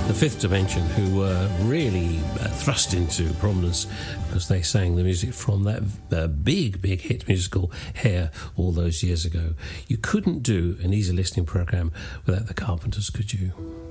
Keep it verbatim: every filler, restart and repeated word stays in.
the Fifth Dimension, who were really uh, thrust into prominence because they sang the music from that uh, big, big hit musical Hair all those years ago. You couldn't do an easy listening program without the Carpenters, could you?